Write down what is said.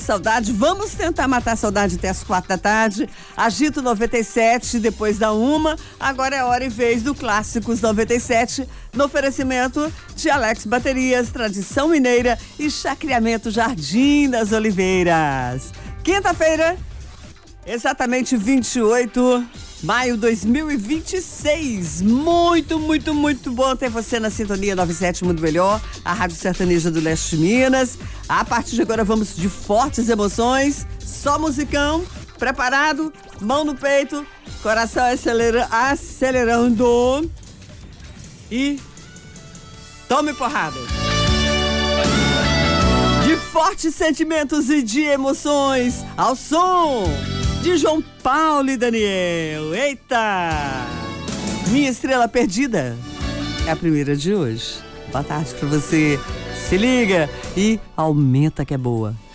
Saudade, vamos tentar matar a saudade até as 4 da tarde. Agito 97, depois da 1. Agora é hora e vez do Clássicos 97, no oferecimento de Alex Baterias, Tradição Mineira e Chacreamento Jardim das Oliveiras. Quinta-feira, exatamente 28 de maio de 2026. Muito bom ter você na sintonia 97 Muito Melhor, a Rádio Sertaneja do Leste de Minas. A partir de agora vamos de fortes emoções, só musicão, preparado, mão no peito, coração acelerando e tome porrada. De fortes sentimentos e de emoções, ao som de João Paulo e Daniel. Eita! Minha Estrela Perdida é a primeira de hoje. Boa tarde pra você. Se liga e aumenta que é boa.